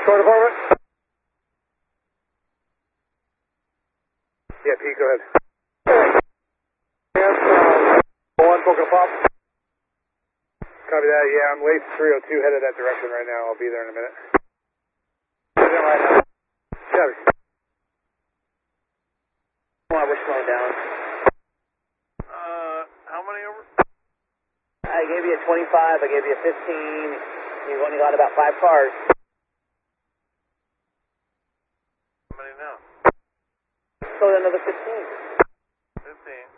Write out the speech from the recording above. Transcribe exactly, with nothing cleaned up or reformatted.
Short department? Yeah, Pete, go ahead. Yes, uh, one, Boca Pop. Copy that, yeah, I'm late three oh two, headed that direction right now. I'll be there in a minute. Right now. Copy. Come on, we're slowing down. Uh, how many over? I gave you a twenty-five, I gave you a fifteen. You've only got about five cars. How many now? So another fifteen. fifteen.